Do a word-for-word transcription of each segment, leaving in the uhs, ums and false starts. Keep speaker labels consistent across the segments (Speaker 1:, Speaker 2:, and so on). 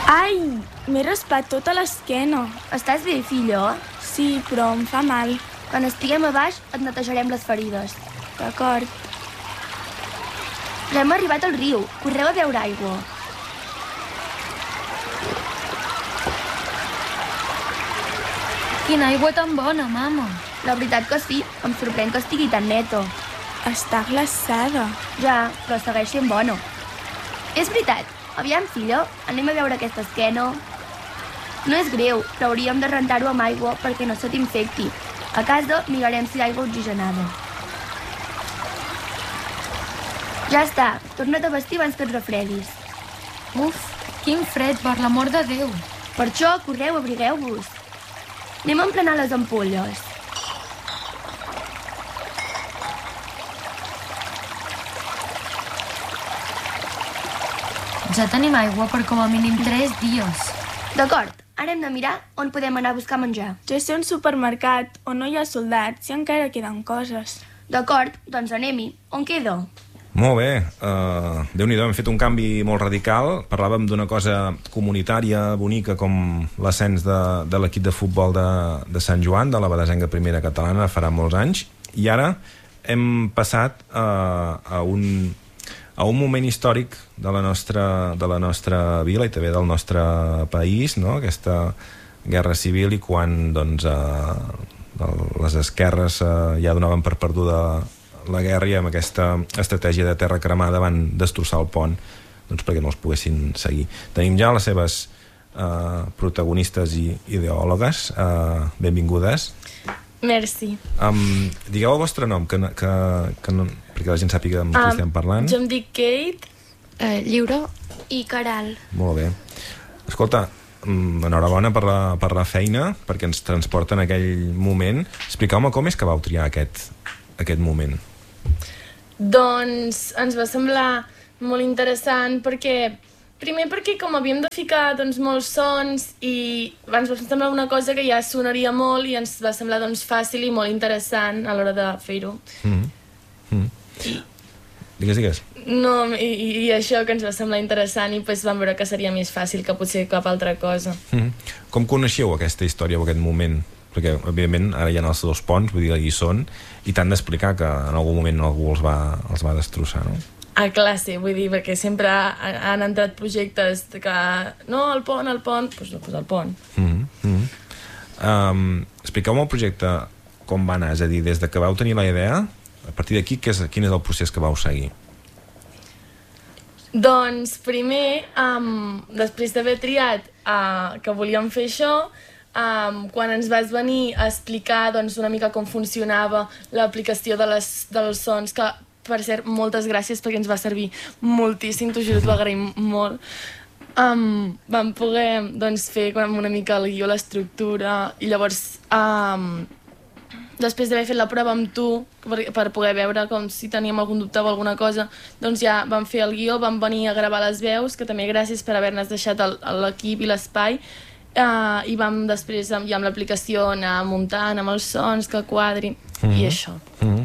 Speaker 1: Ai, m'he raspat tota l'esquena.
Speaker 2: Estàs bé, fillo?
Speaker 1: Sí, però em fa mal.
Speaker 2: Quan estiguem a baix et netejarem les ferides.
Speaker 1: D'acord.
Speaker 2: Ja hem arribat al riu. Correu a beure aigua.
Speaker 3: Quina aigua tan bona, mama.
Speaker 2: La veritat que sí, em sorprèn que estigui tan neta.
Speaker 1: Està glaçada.
Speaker 2: Ja, però segueix sent bona. És veritat. Aviam, filla, anem a veure aquesta esquena. No és greu, però hauríem de rentar-ho amb aigua perquè no se t'infecti. A casa mirarem si hi ha aigua oxigenada. Ja està, torna't a vestir abans que et refredis.
Speaker 3: Uf, quin fred, per l'amor de Déu.
Speaker 2: Per això, correu, abrigueu-vos. Anem a emplenar les ampolles.
Speaker 3: Ja tenim aigua per com a mínim tres dies.
Speaker 2: D'acord, ara hem de mirar on podem anar a buscar menjar.
Speaker 1: Jo sé un supermercat on no hi ha soldats i encara queden coses.
Speaker 2: D'acord, doncs anem-hi. On queda?
Speaker 4: Molt bé, uh, Déu-n'hi-do, hem fet un canvi molt radical. Parlàvem d'una cosa comunitària, bonica, com l'ascens de, de l'equip de futbol de, de Sant Joan, de la Badesenga Primera Catalana, farà molts anys, i ara hem passat uh, a un... a un moment històric de la nostra, de la nostra vila i també del nostre país, no? Aquesta guerra civil, i quan doncs, eh, les esquerres eh, ja donaven per perduda la guerra i amb aquesta estratègia de terra cremada van destrossar el pont, doncs, perquè no els poguessin seguir. Tenim ja les seves eh, protagonistes i ideòlogues. Eh, benvingudes.
Speaker 5: Merci.
Speaker 4: Um, digueu el vostre nom, que, que, que no, perquè la gent sàpiga amb qui
Speaker 5: um,
Speaker 4: estem parlant.
Speaker 5: Jo em dic Kate.
Speaker 3: Eh, Lliure.
Speaker 1: I Caral.
Speaker 4: Molt bé. Escolta, enhorabona per la, per la feina, perquè ens transporta en aquell moment. Expliqueu-me com és que vau triar aquest, aquest moment.
Speaker 5: Doncs ens va semblar molt interessant perquè... Primer perquè com havíem de ficar doncs, molts sons i ens va semblar una cosa que ja sonaria molt i ens va semblar doncs, fàcil i molt interessant a l'hora de fer-ho.
Speaker 4: Mm-hmm. Mm-hmm. Digues, digues.
Speaker 5: No, i, i això que ens va semblar interessant i pues, vam veure que seria més fàcil que potser cap altra cosa.
Speaker 4: Mm-hmm. Com coneixeu aquesta història o aquest moment? Perquè, òbviament, ara hi ha els dos ponts, vull dir, hi són, i t'han d'explicar que en algun moment algú els va, els va destrossar, no?
Speaker 5: A classe, vull dir, perquè sempre han entrat projectes que no, el pont, el pont, doncs no, pues el pont.
Speaker 4: Mm -hmm. um, Expliqueu-me el projecte com va anar, és a dir, des de que vau tenir la idea, a partir d'aquí, quin és el procés que vau seguir?
Speaker 5: Doncs primer, um, després d'haver triat uh, que volíem fer això, um, quan ens vas venir a explicar doncs, una mica com funcionava l'aplicació de les, dels sons, que per cert, moltes gràcies perquè ens va servir moltíssim, t'ho juro, t'ho agraïm molt. Um, vam poder doncs, fer una mica el guió, l'estructura, i llavors um, després d'haver fet la prova amb tu per, per poder veure com si teníem algun dubte o alguna cosa, doncs ja vam fer el guió, vam venir a gravar les veus, que també gràcies per haver-nos deixat l'equip i l'espai, uh, i vam després ja amb l'aplicació anar muntant amb els sons que quadri, mm-hmm. i això.
Speaker 4: Mm-hmm.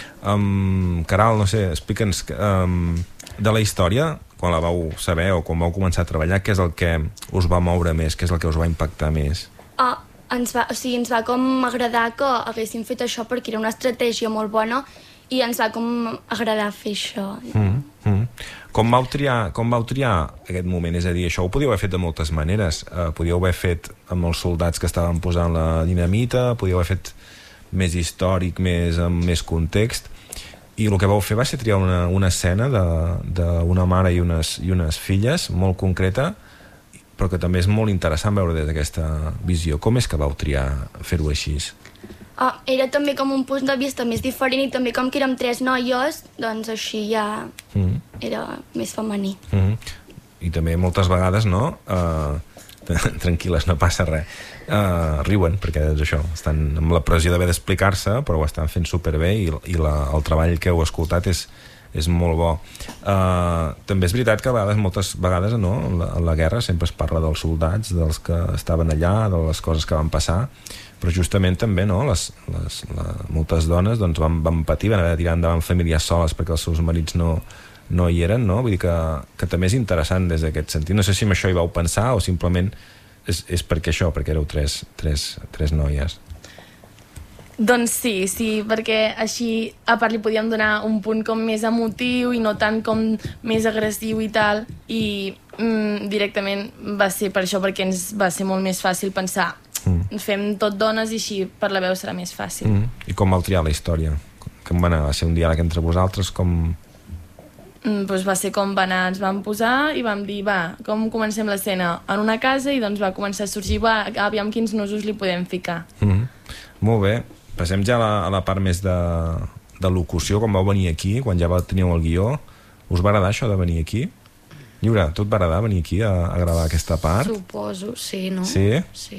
Speaker 4: Um, Caral, no sé, explica'ns um, de la història, quan la vau saber o quan vau començar a treballar, què és el que us va moure més, què és el que us va impactar més?
Speaker 1: Ah, ens va, o sigui, ens va com agradar que haguéssim fet això perquè era una estratègia molt bona i ens va com agradar fer això.
Speaker 4: Mm -hmm. Com vau triar, com vau triar aquest moment? És a dir, això ho podíeu haver fet de moltes maneres. Uh, podíeu haver fet amb els soldats que estaven posant la dinamita, podíeu haver fet més històric, més, amb més context, i el que vau fer va ser triar una, una escena d'una mare i unes, i unes filles molt concreta, però que també és molt interessant veure des d'aquesta visió. Com és que vau triar fer-ho així?
Speaker 1: Ah, era també com un punt de vista més diferent i també com que érem tres noies, doncs així ja mm. era més femení.
Speaker 4: Mm. I també moltes vegades, no? Uh, tranquil·les, no passa res. Uh, riuen, perquè és això, estan amb la pressió d'haver d'explicar-se, però ho estan fent superbé i, i la, el treball que heu escoltat és, és molt bo. Uh, també és veritat que a vegades, moltes vegades, no, en la, en la guerra sempre es parla dels soldats, dels que estaven allà, de les coses que van passar, però justament també, no, les, les, la, moltes dones doncs, van, van patir, van haver de tirar endavant famílies soles perquè els seus marits no, no hi eren, no? Vull dir que, que també és interessant des d'aquest sentit. No sé si amb això hi vau pensar o simplement és, és perquè això, perquè éreu tres, tres, tres noies.
Speaker 5: Doncs sí, sí, perquè així a part li podíem donar un punt com més emotiu i no tant com més agressiu i tal, i mm, directament va ser per això, perquè ens va ser molt més fàcil pensar mm. fem tot dones i així per la veu serà més fàcil.
Speaker 4: Mm. I com vau triar la història? Com va anar? Va ser un diàleg entre vosaltres? Com...
Speaker 5: Mm, doncs va ser com va anar, ens vam posar i vam dir, va, com comencem l'escena? En una casa, i doncs va començar a sorgir, va, aviam quins nusos li podem ficar.
Speaker 4: Mm. Molt bé. Passem ja a la, a la part més de, de locució, quan vau venir aquí, quan ja teníeu el guió. Us va agradar això de venir aquí? Lliure, tu et va agradar venir aquí a, a gravar aquesta part?
Speaker 1: Suposo, sí, no?
Speaker 4: Sí?
Speaker 1: Sí.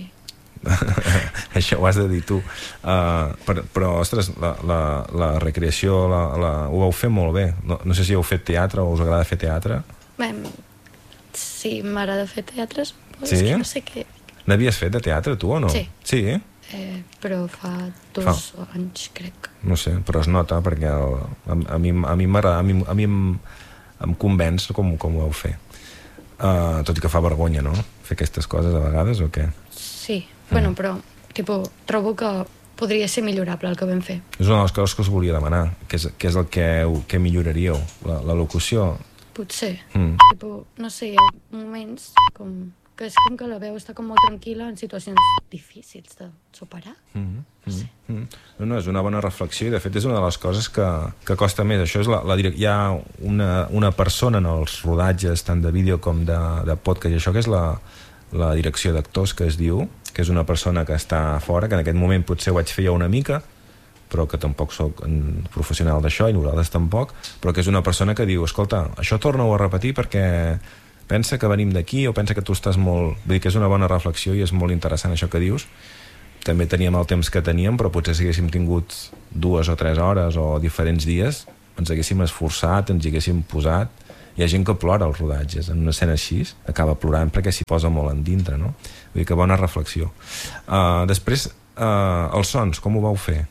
Speaker 4: Això ho has de dir tu. Uh, per, però, ostres, la, la, la recreació la, la, ho vau fer molt bé. No, no sé si heu fet teatre o us agrada fer teatre.
Speaker 1: Bé, sí, m'agrada fer teatres, però
Speaker 4: sí?
Speaker 1: És que no sé què.
Speaker 4: N'havies fet de teatre, tu, o no?
Speaker 1: Sí.
Speaker 4: Sí?
Speaker 1: Eh, però fa dos fa. anys, crec.
Speaker 4: No sé, però es nota, perquè el, a, a mi, a mi m'agrada, a mi, a mi em, em convenç com, com ho vau fer. Uh, tot i que fa vergonya, no? Fer aquestes coses a vegades, o què?
Speaker 1: Sí, mm. bueno, però tipo, trobo que podria ser millorable el que vam fer.
Speaker 4: És una de les coses que us volia demanar. Què és, què és el que, que milloraríeu? La, la locució?
Speaker 1: Potser.
Speaker 4: Mm.
Speaker 1: Tipo, no sé, hi ha moments com... que és com que la veu està com molt tranquil·la en situacions difícils de superar. Mm -hmm. Sí.
Speaker 4: Mm -hmm. No, no, és una bona reflexió i de fet és una de les coses que, que costa més. Això és la, la direc... Hi ha una, una persona en els rodatges tant de vídeo com de, de podcast i això, que és la, la direcció d'actors, que es diu, que és una persona que està fora, que en aquest moment potser ho vaig fer ja una mica, però que tampoc sóc professional d'això i nosaltres tampoc, però que és una persona que diu, escolta, això torna-ho a repetir perquè pensa que venim d'aquí o pensa que tu estàs molt... Vull dir que és una bona reflexió i és molt interessant això que dius. També teníem el temps que teníem, però potser si haguéssim tingut dues o tres hores o diferents dies, ens haguéssim esforçat, ens hi haguéssim posat. Hi ha gent que plora als rodatges. En una escena així acaba plorant perquè s'hi posa molt en dintre, no? Vull dir que bona reflexió. Uh, després, uh, els sons, com ho vau fer?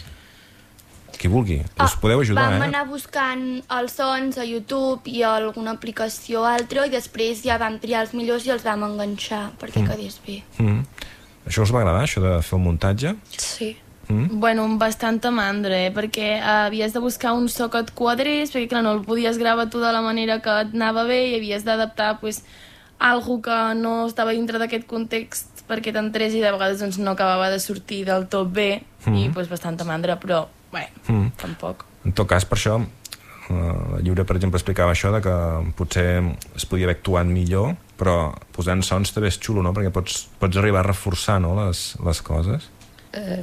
Speaker 4: Qui vulgui, us podeu ajudar,
Speaker 1: vam
Speaker 4: eh?
Speaker 1: Vam anar buscant els sons a YouTube i a alguna aplicació altra i després ja vam triar els millors i els vam enganxar perquè mm. quedés bé.
Speaker 4: Mm. Això us va agradar, això de fer el muntatge?
Speaker 1: Sí.
Speaker 5: Mm. Bueno, amb bastanta mandra, eh? Perquè havies de buscar un so que et quadrés, perquè clar, no el podies gravar tu de la manera que et anava bé i havies d'adaptar pues, algo que no estava dintre d'aquest context perquè t'entrés i de vegades doncs, no acabava de sortir del tot bé mm. i pues, bastanta mandra, però bé, mm. tampoc.
Speaker 4: En tot cas, per això, uh, el llibre, per exemple, explicava això de que potser es podia haver actuat millor, però posant sons també és xulo, no? Perquè pots, pots arribar a reforçar, no?, les, les coses.
Speaker 1: Uh...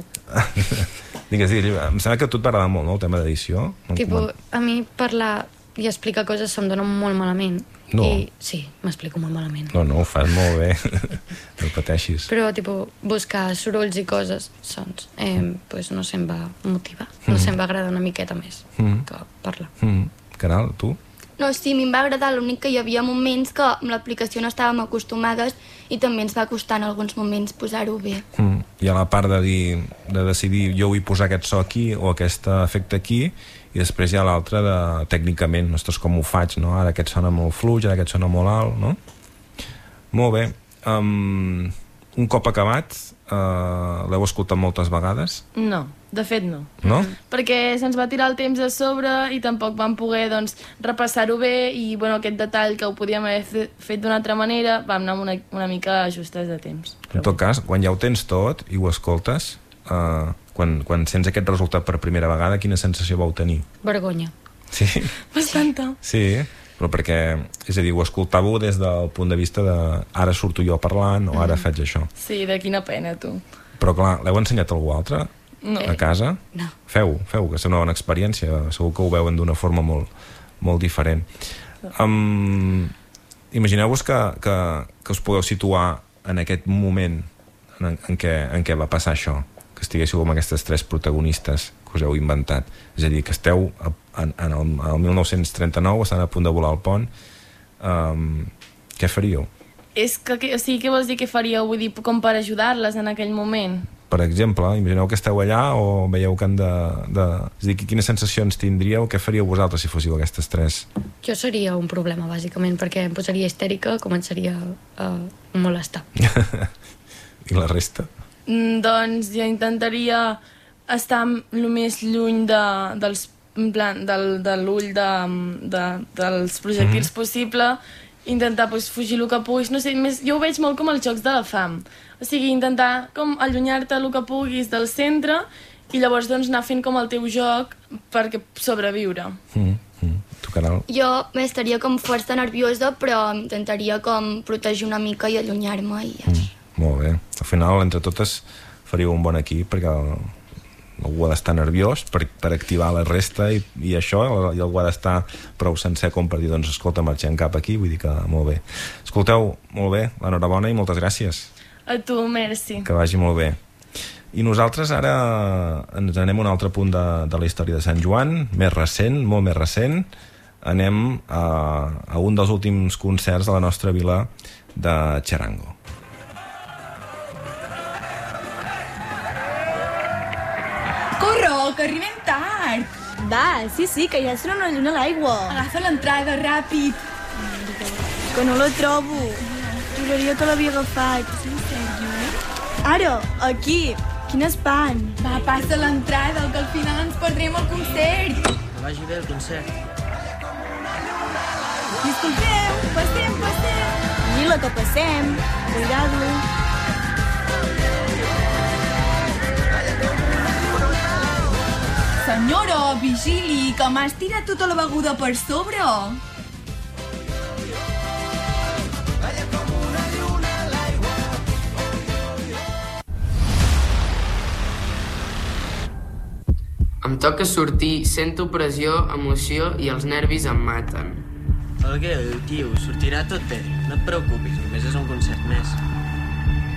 Speaker 4: digues, digues, em sembla que a tu et va agradar molt, no?, el tema d'edició.
Speaker 1: Tipo, a mi parlar i explicar coses se'm dona molt malament.
Speaker 4: No.
Speaker 1: I sí, m'explico molt malament.
Speaker 4: No, no, ho fas molt bé. No pateixis.
Speaker 1: Però, tipo, buscar sorolls i coses, sons, eh, pues no se'm va motivar. No mm. se'm va agradar una miqueta més mm. que parlar.
Speaker 4: Mm. Caral, tu?
Speaker 1: No, sí, a mi em va agradar, l'únic que hi havia moments que amb l'aplicació no estàvem acostumades i també ens va costar en alguns moments posar-ho bé.
Speaker 4: Mm. Hi ha la part de, dir, de decidir jo vull posar aquest so aquí o aquest efecte aquí, i després hi ha l'altra de tècnicament, ostres, com ho faig, no? Ara aquest sona molt fluix, ara aquest sona molt alt, no? Molt bé. Um, un cop acabat, uh, l'heu escoltat moltes vegades?
Speaker 5: No, de fet no.
Speaker 4: No?
Speaker 5: Perquè se'ns va tirar el temps a sobre i tampoc vam poder doncs, repassar-ho bé i bueno, aquest detall que ho podíem haver fet d'una altra manera vam anar una, una mica ajustats de temps.
Speaker 4: En tot cas, quan ja ho tens tot i ho escoltes, uh, quan, quan sents aquest resultat per primera vegada, quina sensació vau tenir?
Speaker 1: Vergonya.
Speaker 4: Sí?
Speaker 5: Bastanta.
Speaker 4: Sí, però perquè, és a dir, ho escoltàveu des del punt de vista de ara surto jo parlant o ara mm. faig això.
Speaker 5: Sí, de quina pena, tu.
Speaker 4: Però clar, l'heu ensenyat a algú altre?
Speaker 5: No.
Speaker 4: A casa?
Speaker 1: No.
Speaker 4: Feu, feu, que és una bona experiència. Segur que ho veuen d'una forma molt, molt diferent. Um, Imagineu-vos que, que, que us podeu situar en aquest moment en, en, què, en què va passar això, que estiguéssiu amb aquestes tres protagonistes que us heu inventat. És a dir, que esteu en, en el, el mil nou-cents trenta-nou, estan a punt de volar el pont. Um, què faríeu?
Speaker 5: És que, que, o sigui, què vols dir que faríeu? Vull dir, com per ajudar-les en aquell moment?
Speaker 4: per exemple, imagineu que esteu allà o veieu que han de... de... És a dir, quines sensacions tindríeu, què faríeu vosaltres si fóssiu aquestes tres?
Speaker 3: Jo seria un problema, bàsicament, perquè em posaria histèrica, començaria a molestar.
Speaker 4: I la resta?
Speaker 5: Mm, doncs jo intentaria estar el més lluny de, dels, en plan, del, de l'ull de, de, dels projectils mm-hmm. possible, intentar pues, fugir el que puguis, no sé, més, jo ho veig molt com els jocs de la fam, o sigui, intentar com allunyar-te el que puguis del centre i llavors doncs anar fent com el teu joc perquè sobreviure.
Speaker 4: Mm-hmm. Tu, Caral?
Speaker 1: Jo m'estaria com força nerviosa, però intentaria com protegir una mica i allunyar-me i ja. Mm,
Speaker 4: molt bé. Al final, entre totes, faríeu un bon equip perquè el, algú ha d'estar nerviós per, per activar la resta i, i això, i algú ha d'estar prou sencer com per dir, doncs, escolta, marxem cap aquí, vull dir que molt bé. Escolteu, molt bé, l'enhorabona i moltes gràcies.
Speaker 5: A tu, merci.
Speaker 4: Que vagi molt bé. I nosaltres ara ens anem a un altre punt de, de la història de Sant Joan, més recent, molt més recent. Anem a, a un dels últims concerts de la nostra vila de Charango.
Speaker 6: Corro, que arribem tard!
Speaker 7: Va, sí, sí, que ja serà una lluna a l'aigua.
Speaker 6: Agafa l'entrada, ràpid!
Speaker 7: Que no la trobo. Juraria que l'havia agafat.
Speaker 6: Sí, en sèrio?
Speaker 7: Ara, aquí. Quin espant.
Speaker 6: Va, passa l'entrada, que al final ens perdrem el concert.
Speaker 8: Que vagi bé el concert.
Speaker 6: Disculpeu, passem, passem.
Speaker 7: Mira que passem. Cuidado.
Speaker 6: Senyora, vigili, que m'has tirat tota la beguda per sobre.
Speaker 9: Em toca sortir, sento pressió, emoció i els nervis em maten.
Speaker 8: Alguer, tio, sortirà tot bé. No et preocupis, només és un concert més.